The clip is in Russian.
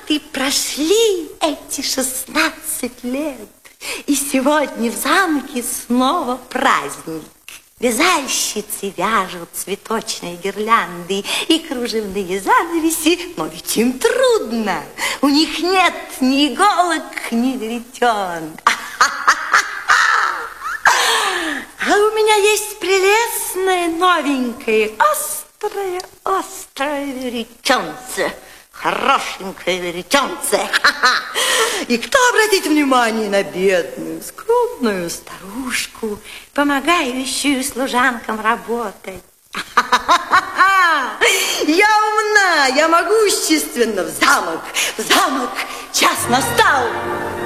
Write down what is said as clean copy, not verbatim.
и прошли эти 16 лет, и сегодня в замке снова праздник. Вязальщицы вяжут цветочные гирлянды и кружевные занавеси, но ведь им трудно. У них нет ни иголок, ни веретен. А у меня есть прелестное, новенькое, острое веретенце. Хорошенькое веретенце. И кто обратит внимание на бедную, скромную старушку, помогающую служанкам работать? Я умна, я могущественна. В замок, час настал.